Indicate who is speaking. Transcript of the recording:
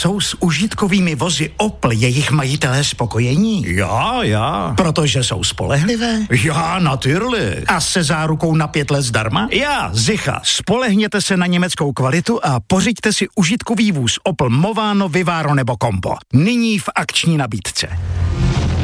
Speaker 1: Jsou s užitkovými vozy Opel jejich majitelé spokojení?
Speaker 2: Ja.
Speaker 1: Protože jsou spolehlivé?
Speaker 2: Ja, natürlich.
Speaker 1: A se zárukou na 5 let zdarma?
Speaker 2: Ja, sicher.
Speaker 1: Spolehněte se na německou kvalitu a pořiďte si užitkový vůz Opel Movano, Vivaro nebo Combo. Nyní v akční nabídce.